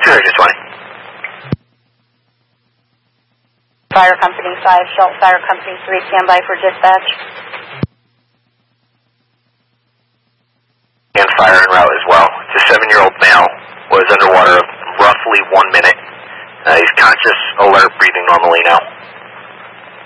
Director 20. Fire Company 5, Schultz Fire Company 3, stand by for dispatch. And fire en route as well. It's a 7-year-old male, was underwater roughly 1 minute. He's conscious, alert, breathing normally now.